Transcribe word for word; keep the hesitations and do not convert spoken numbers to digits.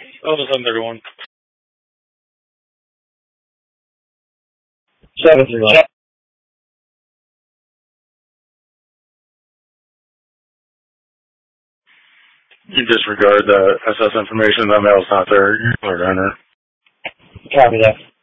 Oh, seven thirty-one. seven three one. You disregard the S S information. That mail's not there. You're enter. Copy that.